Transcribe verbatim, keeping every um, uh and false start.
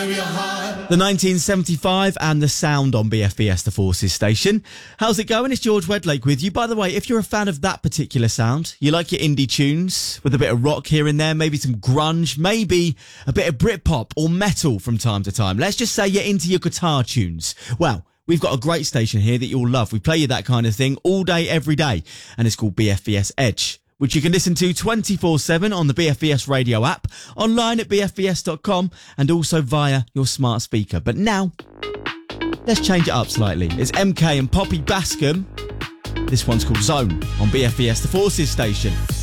The nineteen seventy-five and The Sound on B F B S, the Forces station. How's it going? It's George Wedlake with you. By the way, if you're a fan of that particular sound, you like your indie tunes with a bit of rock here and there, maybe some grunge, maybe a bit of Britpop or metal from time to time. Let's just say you're into your guitar tunes. Well, we've got a great station here that you'll love. We play you that kind of thing all day, every day, and it's called B F B S Edge, which you can listen to twenty-four seven on the B F B S radio app, online at b f b s dot com, and also via your smart speaker. But now, let's change it up slightly. It's M K and Poppy Bascom. This one's called Zone on B F B S, the Forces station.